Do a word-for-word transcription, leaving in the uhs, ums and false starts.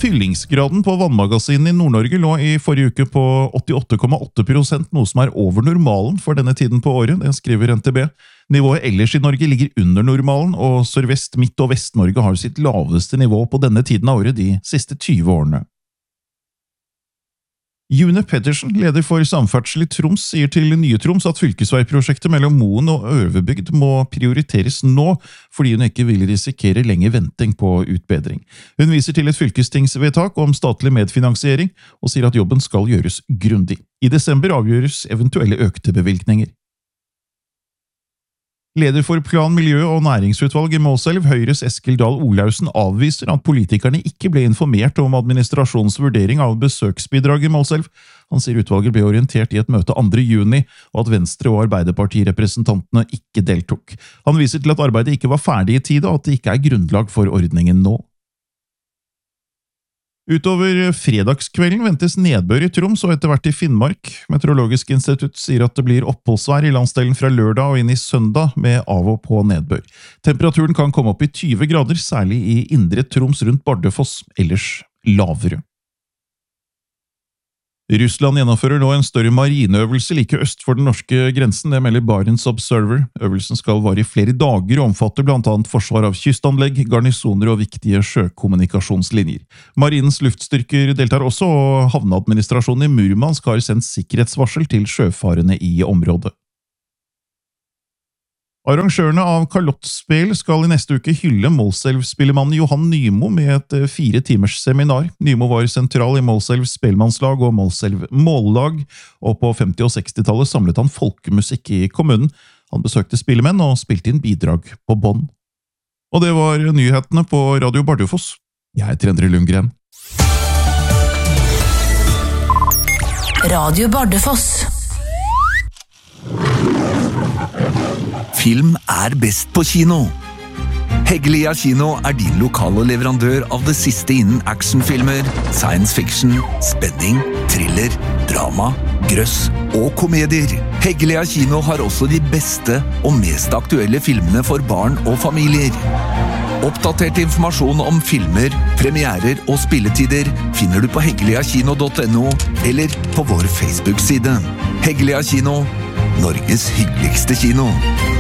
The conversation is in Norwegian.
Fyllingsgraden på vannmagasinene i Nord-Norge lå i forrige uke på åttiåtte komma åtte prosent, noe som er over normalen for denne tiden på året, det skriver N T B. Nivået ellers i Norge ligger under normalen, og Sørvest, Midt- og Vest-Norge har sitt laveste nivå på denne tiden av året de siste tyve årene. June Pettersen, leder for samferdsel i Troms, sier til Nye Troms at fylkesveiprosjektet mellom Moen og Øvrebygd må prioriteres nå, fordi hun ikke vil risikere lenge venting på utbedring. Hun viser til et fylkestingsvedtak om statlig medfinansiering, og sier at jobben skal gjøres grundig. I desember avgjøres eventuelle økte bevilgninger. Leder for Plan-, Miljø- og Næringsutvalg i Målselv, Høyres Eskil Dahl Olausen, avviser at politikerne ikke ble informert om administrasjonens vurdering av besøksbidrag i Målselv. Han sier utvalget ble orientert i et møte andre juni, og at Venstre- og Arbeiderpartirepresentantene ikke deltok. Han viser til at arbeidet ikke var ferdig i tide, og at det ikke er grunnlag for ordningen nå. Utover fredagskvelden ventes nedbør i Troms og etter hvert i Finnmark. Meteorologisk institutt sier at det blir oppholdsvær i landsdelen fra lørdag og inn i søndag med av og på nedbør. Temperaturen kan komme opp i tyve grader, særlig i indre Troms rundt Bardufoss, ellers lavere. Russland gjennomfører nå en større marineøvelse like øst for den norske grensen, det melder Barents Observer. Øvelsen skal vare i flere dager og omfatte blant annet forsvar av kystanlegg, garnisoner og viktige sjøkommunikasjonslinjer. Marinens luftstyrker deltar også, og havneadministrasjonen i Murmansk har sendt sikkerhetsvarsel til sjøfarende i området. Arrangørene av Kalottspel skal i neste uke hylle Målselv-spillemannen Johan Nymo med et fire timers seminar. Nymo var sentral i Målselv spellemannslag og Målselv mållag, og på femti- og sekstitallet samlet han folkemusikk i kommunen. Han besøkte spillemenn og spilte inn bidrag på bånd. Og det var nyhetene på Radio Bardufoss. Jeg heter Endre Lundgren. Radio Bardufoss. Film er best på kino. Heggelia Kino er din lokale leverandør av det siste innen actionfilmer, science fiction, spenning, thriller, drama, grøss og komedier. Heggelia Kino har også de beste og mest aktuelle filmene for barn og familier. Oppdatert informasjon om filmer, premierer og spilletider finner du på heggeliakino punktum no eller på vår Facebook-side. Heggelia Kino, Norges hyggeligste kino.